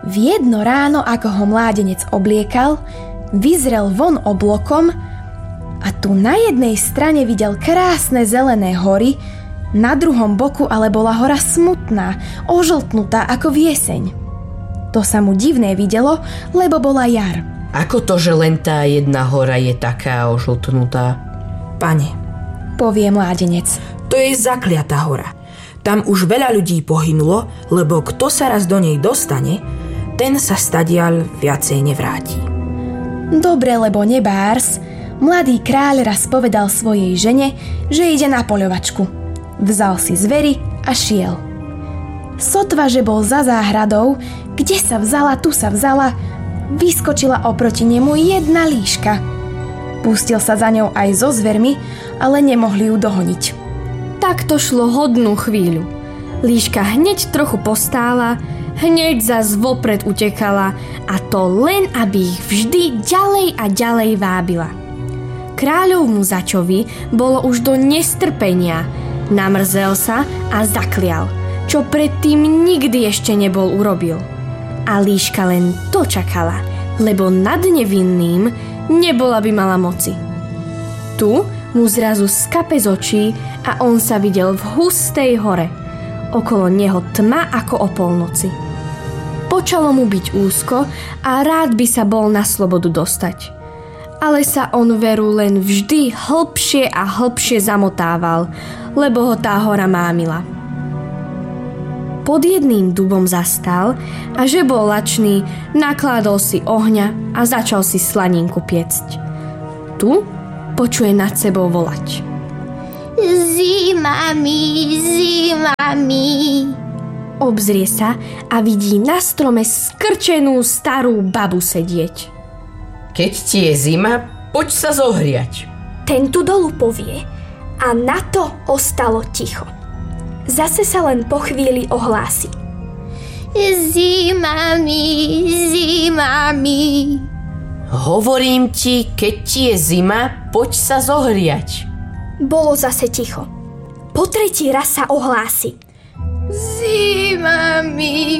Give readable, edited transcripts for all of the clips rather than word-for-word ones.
V jedno ráno, ako ho mládenec obliekal, vyzrel von oblokom a tu na jednej strane videl krásne zelené hory, na druhom boku ale bola hora smutná, ožltnutá ako v jeseň. To sa mu divné videlo, lebo bola jar. Ako to, že len tá jedna hora je taká ožltnutá? Pane, povie mládenec. to je zakliatá hora. Tam už veľa ľudí pohynulo, lebo kto sa raz do nej dostane, ten sa stadiaľ viacej nevráti. Dobre, lebo nebárs, mladý kráľ raz povedal svojej žene, že ide na poľovačku. Vzal si zvery a šiel. Sotva, že bol za záhradou, kde sa vzala, tu sa vzala, vyskočila oproti nemu jedna líška. Pustil sa za ňou aj so zvermi, ale nemohli ju dohoniť. Tak to šlo hodnú chvíľu. Líška hneď trochu postála, hneď zas vopred utekala, a to len, aby ich vždy ďalej a ďalej vábila. Kráľovmu začovi bolo už do nestrpenia. Namrzel sa a zaklial, čo predtým nikdy ešte nebol urobil. A líška len to čakala, lebo nad nevinným nebola by mala moci. Tu mu zrazu skape z očí a on sa videl v hustej hore. Okolo neho tma ako o polnoci. Počalo mu byť úzko a rád by sa bol na slobodu dostať. Ale sa on veru len vždy hlbšie a hlbšie zamotával, lebo ho tá hora mámila. Pod jedným dubom zastal a že bol lačný, nakládol si ohňa a začal si slaninku piecť. Tu počuje nad sebou volať. Zima mi. Obzrie sa a vidí na strome skrčenú starú babu sedieť. Keď ti je zima, poď sa zohriať. Ten tu dolu povie a na to ostalo ticho. Zase sa len po chvíli ohlási. Zima mi. Hovorím ti, keď ti je zima, poď sa zohriať. Bolo zase ticho. Po tretí raz sa ohlási. Zima mi.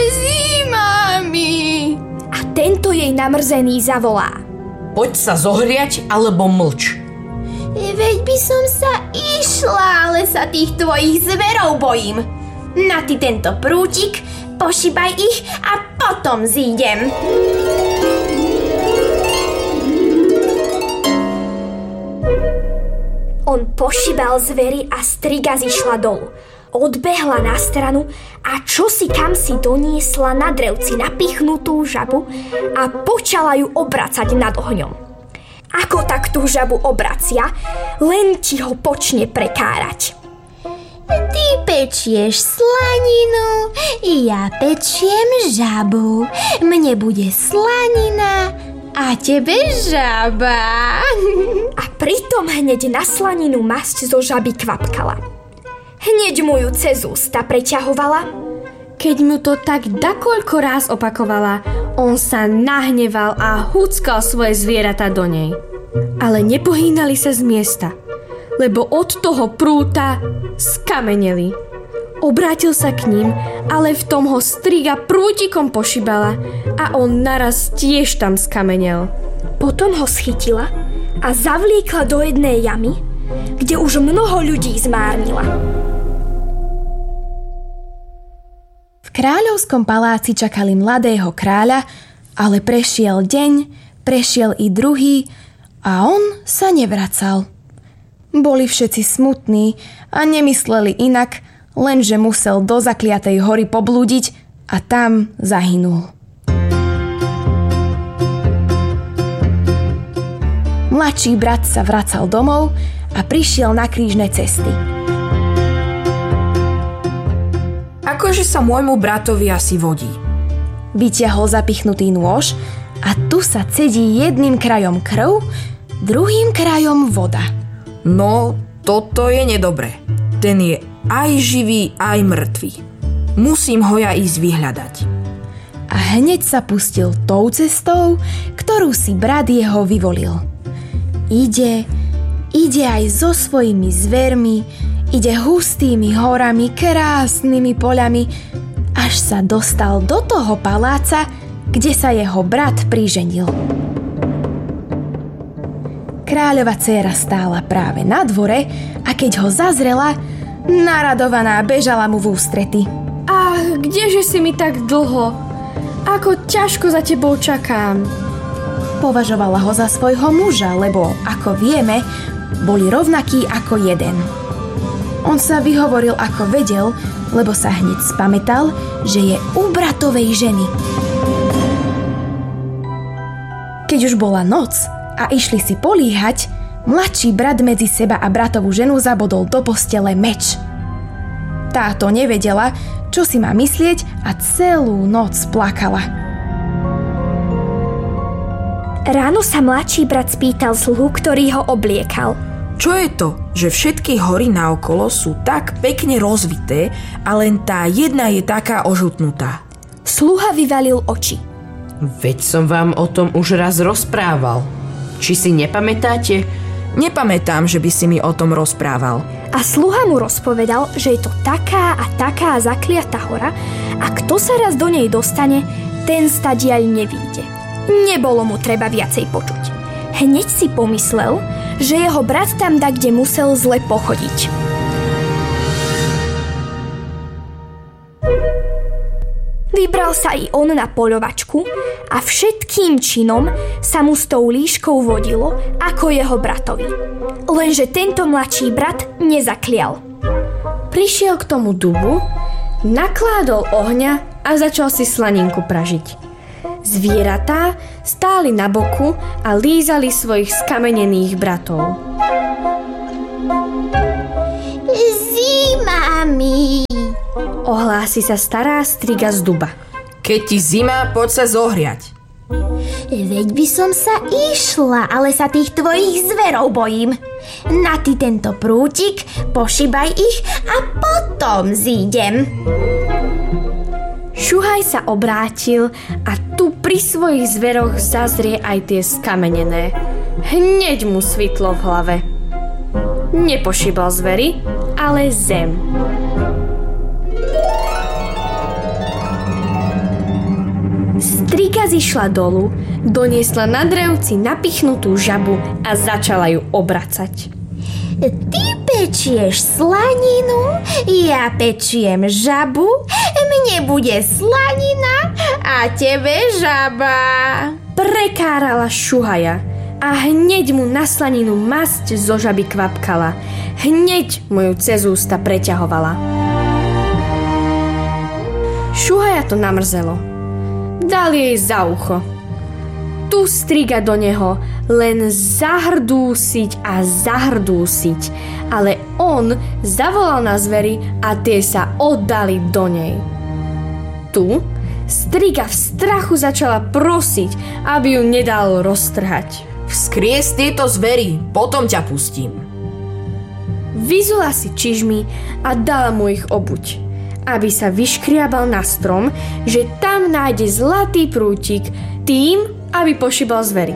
A tento jej namrzený zavolá. Poď sa zohriať, alebo mlč. Veď by som sa išla, ale sa tých tvojich zverov bojím. Na ty tento prútik, pošibaj ich a potom zídem. On pošibal zvery a striga zišla dolu. Odbehla na stranu a čosi kam si doniesla na drevci napichnutú žabu a počala ju obracať nad ohňom. Ako tak tú žabu obracia, len ti ho počne prekárať. Ty pečieš slaninu, ja pečiem žabu. Mne bude slanina a tebe žaba. A pritom hneď na slaninu masť zo žaby kvapkala. Hneď mu ju cez ústa preťahovala. Keď mu to tak dakoľko raz opakovala, on sa nahneval a húckal svoje zvieratá do nej. Ale nepohýnali sa z miesta, lebo od toho prúta skameneli. Obrátil sa k ním, ale v tom ho striga prútikom pošibala a on naraz tiež tam skamenel. Potom ho schytila a zavliekla do jednej jamy, kde už mnoho ľudí zmárnila. V kráľovskom paláci čakali mladého kráľa, ale prešiel deň, prešiel i druhý a on sa nevracal. Boli všetci smutní a nemysleli inak, lenže musel do zakliatej hory poblúdiť a tam zahynul. Mladší brat sa vracal domov a prišiel na krížne cesty. Akože sa môjmu bratovi asi vodí. Vytiahol zapichnutý nôž a tu sa cedí jedným krajom krv, druhým krajom voda. No, toto je nedobré. Ten je aj živý, aj mŕtvý. Musím ho ja ísť vyhľadať. A hneď sa pustil tou cestou, ktorú si brat jeho vyvolil. Ide aj so svojimi zvermi, ide hustými horami, krásnymi poľami, až sa dostal do toho paláca, kde sa jeho brat priženil. Kráľova dcéra stála práve na dvore a keď ho zazrela, naradovaná bežala mu v ústrety. Ach, kdeže si mi tak dlho? Ako ťažko za tebou čakám. Považovala ho za svojho muža, lebo, ako vieme, boli rovnakí ako jeden. On sa vyhovoril ako vedel, lebo sa hneď spamätal, že je u bratovej ženy. Keď už bola noc a išli si políhať, mladší brat medzi seba a bratovú ženu zabodol do postele meč. Táto nevedela, čo si má myslieť a celú noc plakala. Ráno sa mladší brat spýtal sluhu, ktorý ho obliekal. Čo je to, že všetky hory naokolo sú tak pekne rozvité a len tá jedna je taká ožutnutá? Sluha vyvalil oči. Veď som vám o tom už raz rozprával. Či si nepamätáte? Nepamätám, že by si mi o tom rozprával. A sluha mu rozpovedal, že je to taká a taká zakliatá hora a kto sa raz do nej dostane, ten stadiaľ nevíde. Nebolo mu treba viacej počuť. Hneď si pomyslel, že jeho brat tam kde musel zle pochodiť. Vybral sa i on na poľovačku a všetkým činom sa mu s tou líškou vodilo ako jeho bratovi. Lenže tento mladší brat nezaklial. Prišiel k tomu dubu, nakládol ohňa a začal si slaninku pražiť. Zvieratá stáli na boku a lízali svojich skamenených bratov. Zima mi, Ohlási sa stará striga z duba. Keď ti zima, poď sa zohriať. veď by som sa išla, ale sa tých tvojich zverov bojím. Na ty tento prútik, pošibaj ich a potom zídem. Šuhaj sa obrátil a tu pri svojich zveroch zazrie aj tie skamenené. Hneď mu svitlo v hlave. Nepošibal zvery, ale zem. Striga zišla dolu, doniesla na drevci napichnutú žabu a začala ju obracať. Ty pečieš slaninu, ja pečiem žabu, mne bude slanina a tebe žaba. Prekárala Šuhaja a hneď mu na slaninu masť zo žaby kvapkala. Hneď mu ju cez ústa preťahovala. Šuhaja to namrzelo. Dal jej za ucho. Tu striga do neho len zahrdúsiť a zahrdúsiť, ale on zavolal na zvery a tie sa oddali do nej. Tu striga v strachu začala prosiť, aby ju nedal roztrhať. Vzkries tieto zvery, potom ťa pustím. Vyzula si čižmy a dala mu ich obuť, aby sa vyškriabal na strom, že tam nájde zlatý prútik tým, aby pošibal zvery.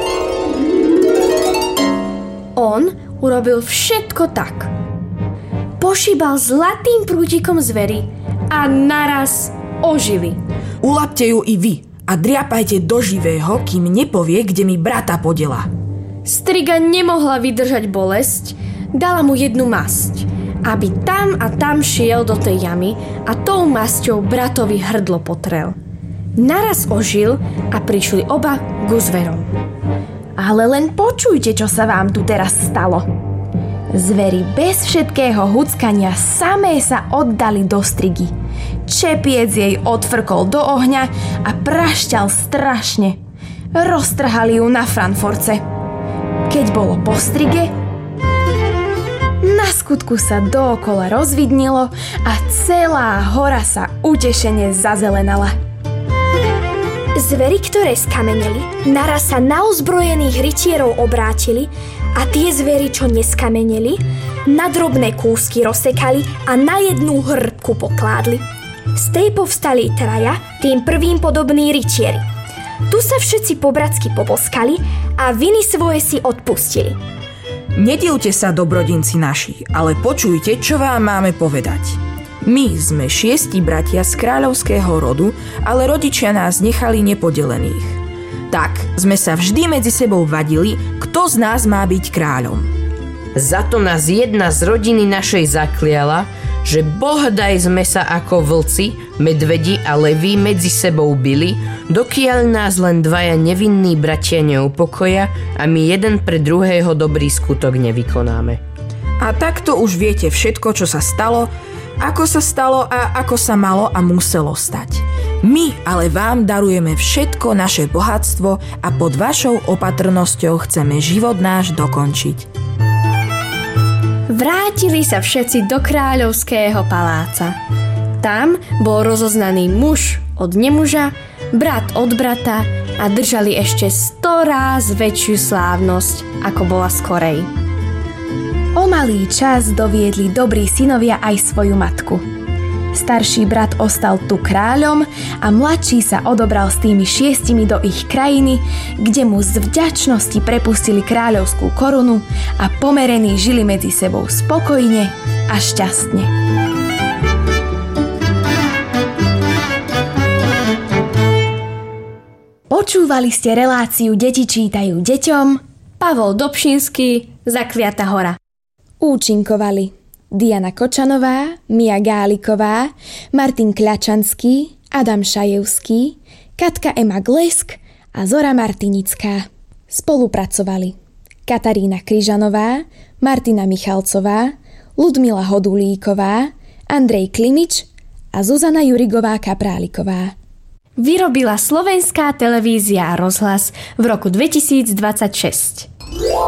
On urobil všetko tak. Pošibal zlatým prútikom zvery a naraz ožili. Ulapte ju i vy a driapajte do živého, kým nepovie, kde mi brata podela. Striga nemohla vydržať bolesť, dala mu jednu masť, aby tam a tam šiel do tej jamy a tou masťou bratovi hrdlo potrel. Naraz ožil a prišli oba ku zverom. Ale len počujte, čo sa vám tu teraz stalo. Zvery bez všetkého huckania samé sa oddali do strigy. Čepiec jej odfrkol do ohňa a prašťal strašne. Roztrhali ju na franforce. Keď bolo po strige, na skutku sa dookola rozvidnilo a celá hora sa utešene zazelenala. Zvery, ktoré skameneli, naraz sa na ozbrojených rytierov obrátili a tie zvery, čo neskameneli, na drobné kúsky rozsekali a na jednu hŕbku pokládli. Z tej povstali traja, tým prvým podobní rytieri. Tu sa všetci po bratsky poboskali a viny svoje si odpustili. Nedivte sa, dobrodinci naši, ale počujte, čo vám máme povedať. My sme 6 bratia z kráľovského rodu, ale rodičia nás nechali nepodelených. Tak sme sa vždy medzi sebou vadili, kto z nás má byť kráľom. Za to nás jedna z rodiny našej zakliala, že bohdaj sme sa ako vlci, medvedi a leví medzi sebou bili, dokiaľ nás len dvaja nevinní bratia neupokoja a my jeden pre druhého dobrý skutok nevykonáme. A takto už viete všetko, čo sa stalo, ako sa stalo a ako sa malo a muselo stať. My ale vám darujeme všetko naše bohatstvo a pod vašou opatrnosťou chceme život náš dokončiť. Vrátili sa všetci do kráľovského paláca. Tam bol rozoznaný muž od nemuža, brat od brata a držali ešte 100 ráz väčšiu slávnosť, ako bola skorej. O malý čas doviedli dobrí synovia aj svoju matku. Starší brat ostal tu kráľom a mladší sa odobral s tými 6 do ich krajiny, kde mu z vďačnosti prepustili kráľovskú korunu a pomerení žili medzi sebou spokojne a šťastne. Počúvali ste reláciu Deti čítajú deťom. Pavol Dobšinský, Zakliatá hora. Účinkovali Diana Kočanová, Mia Gáliková, Martin Kľačanský, Adam Šajevský, Katka Ema Glesk a Zora Martinická. Spolupracovali Katarína Kryžanová, Martina Michalcová, Ludmila Hodulíková, Andrej Klimič a Zuzana Jurigová Kapráliková. Vyrobila Slovenská televízia a rozhlas v roku 2026.